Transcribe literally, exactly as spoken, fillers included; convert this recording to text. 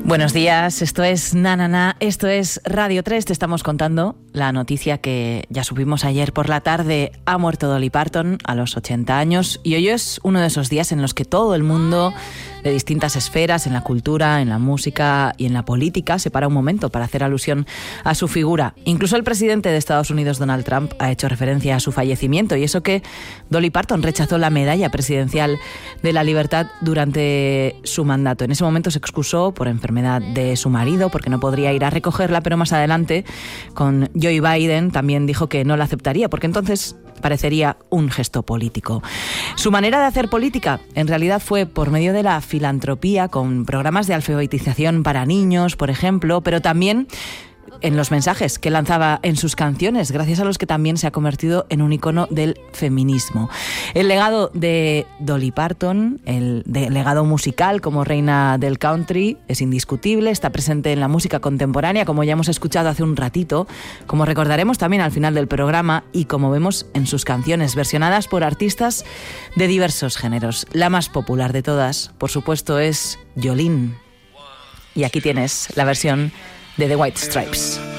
Buenos días, esto es Na Na Na, esto es Radio tres. Te estamos contando la noticia que ya supimos ayer por la tarde. Ha muerto Dolly Parton a los ochenta años y hoy es uno de esos días en los que todo el mundo de distintas esferas, en la cultura, en la música y en la política, se para un momento para hacer alusión a su figura. Incluso el presidente de Estados Unidos, Donald Trump, ha hecho referencia a su fallecimiento, y eso que Dolly Parton rechazó la medalla presidencial de la libertad durante su mandato. En ese momento se excusó por enfermedad de su marido, porque no podría ir a recogerla, pero más adelante, con Joe Biden, también dijo que no la aceptaría, porque entonces parecería un gesto político. Su manera de hacer política, en realidad, fue por medio de la filantropía, con programas de alfabetización para niños, por ejemplo, pero también en los mensajes que lanzaba en sus canciones, gracias a los que también se ha convertido en un icono del feminismo. El legado de Dolly Parton, el de legado musical como reina del country, es indiscutible, está presente en la música contemporánea, como ya hemos escuchado hace un ratito, como recordaremos también al final del programa, y como vemos en sus canciones versionadas por artistas de diversos géneros. La más popular de todas, por supuesto, es Jolene. Y aquí tienes la versión de The White Stripes.